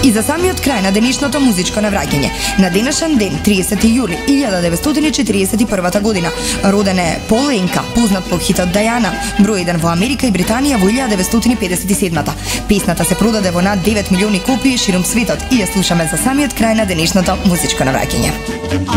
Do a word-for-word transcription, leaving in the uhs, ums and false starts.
И за самиот крај на денешното музичко навраќање. На денешен ден, триесети јули илјада деветстотини четириесет и прва година, роден е Пол Енка, познат по хитот Дајана, број еден во Америка и Британија во илјада деветстотини педесет и седма. Песната се продаде во над девет милиони копии ширум светот и ја слушаме за самиот крај на денешното музичко навраќање.